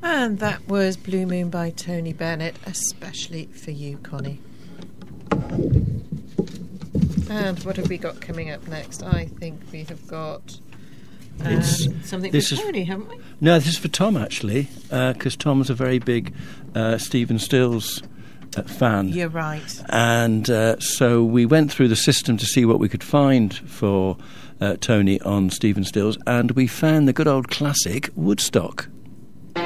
And that was Blue Moon by Tony Bennett, especially for you, Connie. And what have we got coming up next? I think we have got something for Tony, haven't we? No, this is for Tom, actually, because Tom's a very big Stephen Stills fan. You're right. And so we went through the system to see what we could find for Tony on Stephen Stills, and we found the good old classic Woodstock.